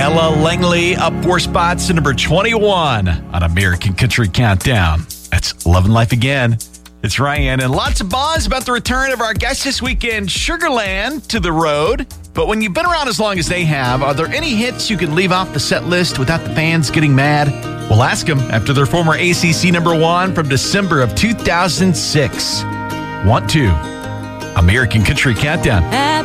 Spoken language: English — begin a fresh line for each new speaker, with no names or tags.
Ella Langley up 4 spots to number 21 on American Country Countdown. That's Lovin' Life Again. It's Ryan, and lots of buzz about the return of our guest this weekend, Sugarland, to the road. But when you've been around as long as they have, are there any hits you can leave off the set list without the fans getting mad? We'll ask them after their former ACC number 1 from December of 2006. Want to. American Country Countdown.